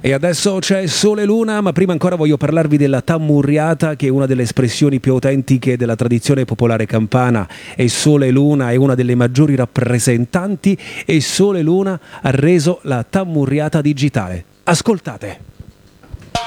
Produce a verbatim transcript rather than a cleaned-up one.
E adesso c'è Sole Luna, ma prima ancora voglio parlarvi della tammurriata, che è una delle espressioni più autentiche della tradizione popolare campana. E Sole Luna è una delle maggiori rappresentanti e Sole Luna ha reso la tammurriata digitale. Ascoltate!